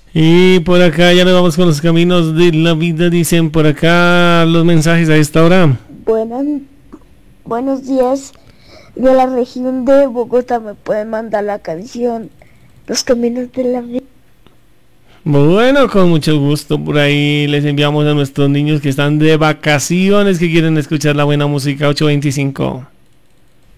Y por acá ya nos vamos con los caminos de la vida, dicen por acá los mensajes a esta hora. Buenos días de la región de Bogotá. Me pueden mandar la canción Los Caminos de la Vida. Bueno, con mucho gusto por ahí les enviamos a nuestros niños que están de vacaciones, que quieren escuchar la buena música. 825.